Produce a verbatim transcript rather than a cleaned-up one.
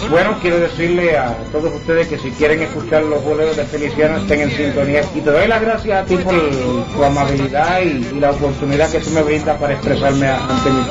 bueno, quiero decirle a todos ustedes que si quieren escuchar los boleros de Feliciano estén en sintonía, y te doy las gracias a ti por tu amabilidad y, y la oportunidad que tú me brindas para expresarme ante mi